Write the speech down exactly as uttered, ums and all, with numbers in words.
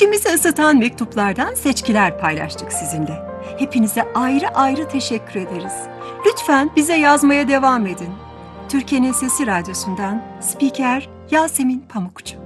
İçimizi ısıtan mektuplardan seçkiler paylaştık sizinle. Hepinize ayrı ayrı teşekkür ederiz. Lütfen bize yazmaya devam edin. Türkiye'nin Sesi Radyosu'ndan Spiker Yasemin Pamukçu.